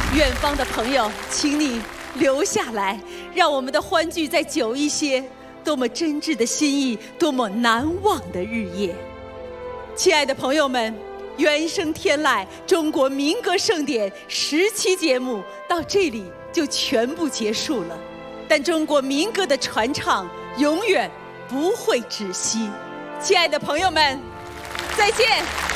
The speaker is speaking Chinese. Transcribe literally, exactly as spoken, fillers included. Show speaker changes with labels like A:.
A: 远方的朋友，请你留下来，让我们的欢聚再久一些。多么真挚的心意，多么难忘的日夜。亲爱的朋友们，原声天籁中国民歌盛典十期节目到这里就全部结束了，但中国民歌的传唱永远不会止息。亲爱的朋友们，再见。